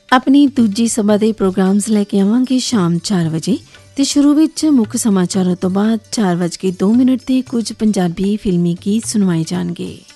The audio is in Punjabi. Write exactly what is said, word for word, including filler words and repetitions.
ਆਪਣੀ ਦੂਜੀ ਸਭਾ ਦੇ ਪ੍ਰੋਗਰਾਮਸ ਲੈ ਕੇ ਆਵਾਂਗੇ ਸ਼ਾਮ ਚਾਰ ਵਜੇ ਤੇ ਸ਼ੁਰੂ ਵਿੱਚ ਮੁੱਖ ਸਮਾਚਾਰਾਂ ਤੋਂ ਬਾਅਦ ਚਾਰ ਵੱਜ ਕੇ ਦੋ ਮਿੰਟ ਤੇ ਕੁਝ ਪੰਜਾਬੀ ਫਿਲਮੀ ਗੀਤ ਸੁਣਵਾਏ ਜਾਣਗੇ।